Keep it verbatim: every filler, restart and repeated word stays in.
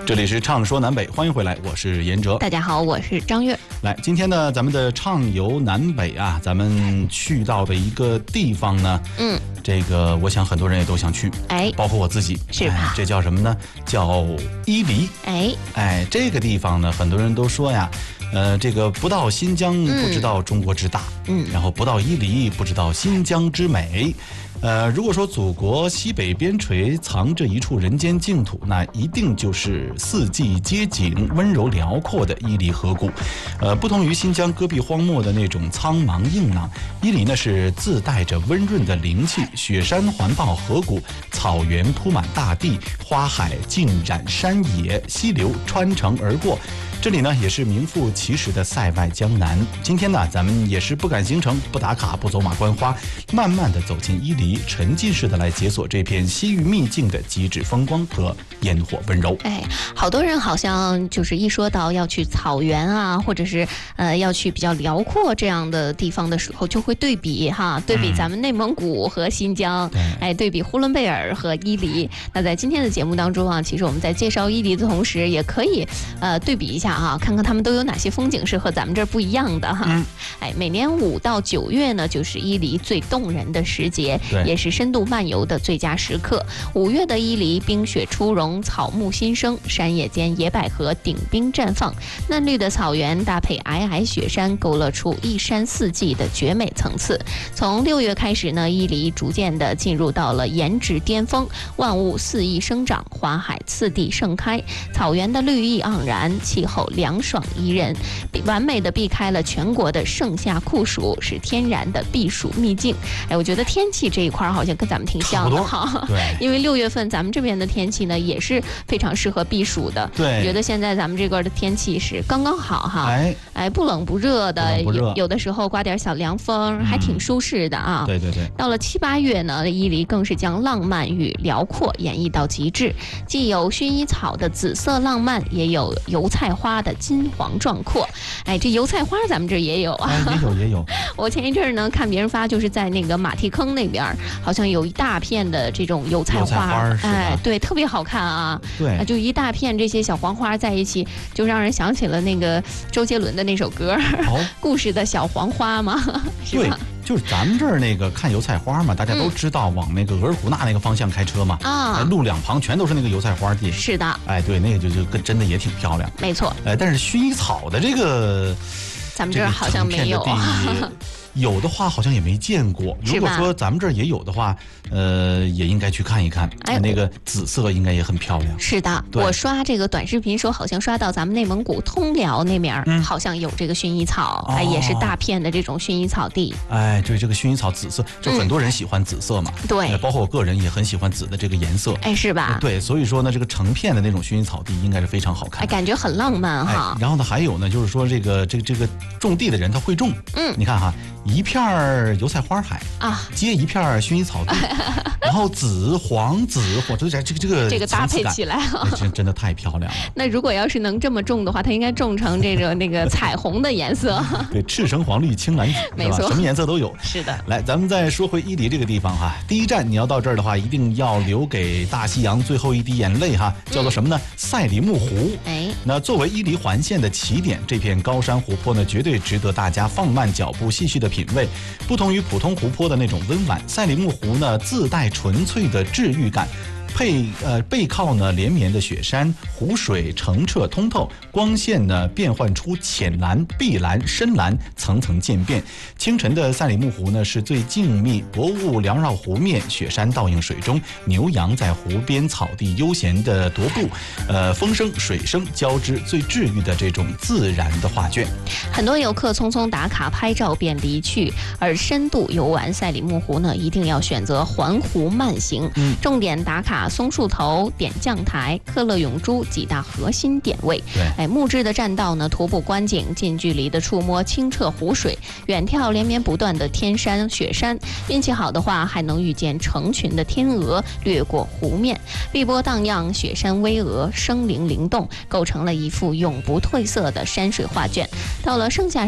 这里是畅说南北，欢迎回来，我是严哲。 大家好，我是张悦。 来，今天呢，咱们的畅游南北啊，咱们去到的一个地方呢，嗯，这个我想很多人也都想去，哎，包括我自己， 是吧？ 哎、这叫什么呢？叫伊犁。哎哎，这个地方呢，很多人都说呀，呃，这个不到新疆不知道中国之大，嗯，然后不到伊犁不知道新疆之美。呃，如果说祖国西北边陲藏着一处人间净土，那一定就是四季皆景、温柔辽阔的伊犁河谷。呃，不同于新疆戈壁荒漠的那种苍茫硬朗，伊犁呢是自带着温润的灵气，雪山环抱河谷，草原铺满大地，花海浸染山野，溪流穿城而过。这里呢也是名副其实的塞外江南。今天呢，咱们也是不赶行程、不打卡、不走马观花，慢慢的走进伊犁，沉浸式的来解锁这片西域秘境的极致风光和烟火温柔。 哎，好多人好像就是一说到要去草原啊，或者是呃要去比较辽阔这样的地方的时候，就会对比哈，对比咱们内蒙古和新疆，嗯、哎，对比呼伦贝尔和伊犁。那在今天的节目当中啊，其实我们在介绍伊犁的同时，也可以呃对比一下啊，看看他们都有哪些风景是和咱们这儿不一样的哈。嗯、哎，每年五到九月呢，就是伊犁最动人的时节，也是深度漫游的最佳时刻。五月的伊犁，冰雪初融，草木新生，山野间野百合顶冰绽放，嫩绿的草原搭配皑皑雪山，勾勒出一山四季的绝美层次。从六月开始呢，伊犁逐渐的进入到了颜值巅峰，万物肆意生长，花海次第盛开，草原的绿意盎然，气候凉爽宜人，完美的避开了全国的盛夏酷暑，是天然的避暑秘境。哎，我觉得天气这一块好像跟咱们挺像的哈，对，因为六月份咱们这边的天气呢也是非常适合避暑的。对，觉得现在咱们这边的天气是刚刚好哈，哎哎，不冷不热的，不热有的时候刮点小凉风，嗯、还挺舒适的啊。对对对。到了七八月呢，伊犁更是将浪漫与辽阔演绎到极致，既有薰衣草的紫色浪漫，也有油菜花的金黄壮阔。哎，这油菜花咱们这也有啊，哎、也有也有。我前一阵呢看别人发，就是在那个马蹄坑那边，好像有一大片的这种油菜花，油菜花哎，对，特别好看啊。对，就一大片这些小黄花在一起，就让人想起了那个周杰伦的那首歌，哦、故事的小黄花嘛，是吧？ 就是咱们这儿那个看油菜花嘛，大家都知道往那个额尔古纳那个方向开车嘛，啊、嗯，路两旁全都是那个油菜花地。是的，哎，对，那个就就跟真的也挺漂亮。没错，哎，但是薰衣草的这个， 咱们这儿好像没有。 有的话好像也没见过。如果说咱们这儿也有的话，呃，也应该去看一看。哎，那个紫色应该也很漂亮。 是的，我刷这个短视频时候，好像刷到咱们内蒙古通辽那边，嗯、好像有这个薰衣草，哎、哦，也是大片的这种薰衣草地。 哎，对，这个薰衣草紫色，就很多人喜欢紫色嘛。嗯、对，包括我个人也很喜欢紫的这个颜色。哎，是吧？对，所以说呢，这个成片的那种薰衣草地应该是非常好看。 哎，感觉很浪漫哈。 哎、然后呢，还有呢，就是说这个这个这个种地的人他会种，嗯，你看哈。一片油菜花海啊，接一片薰衣草地，然后紫黄紫黄，这个这个这个这个搭配起来， 真真的太漂亮了。 那如果要是能这么种的话，它应该种成这个那个彩虹的颜色。 对，赤橙黄绿青蓝紫，没错，什么颜色都有。 是的。 来，咱们再说回伊犁这个地方哈，第一站你要到这儿的话，一定要留给大西洋最后一滴眼泪哈，叫做什么呢？嗯、赛里木湖。哎，那作为伊犁环线的起点，这片高山湖泊呢，绝对值得大家放慢脚步，细细的品味。不同于普通湖泊的那种温婉，赛里木湖呢自带纯粹的治愈感。配呃背靠呢连绵的雪山，湖水澄澈通透，光线呢变换出浅蓝、碧蓝、深蓝，层层渐变。清晨的赛里木湖呢是最静谧，薄雾缭绕湖面，雪山倒映水中，牛羊在湖边草地悠闲的踱步，呃风声水声交织，最治愈的这种自然的画卷。 很多游客匆匆打卡拍照便离去，而深度游玩赛里木湖呢，一定要选择环湖慢行，嗯、重点打卡松树头、点将台、克勒永珠几大核心点位。哎，木质的栈道呢，徒步观景，近距离的触摸清澈湖水，远眺连绵不断的天山雪山。运气好的话，还能遇见成群的天鹅掠过湖面，碧波荡漾，雪山巍峨，生灵灵动，构成了一幅永不褪色的山水画卷。到了盛夏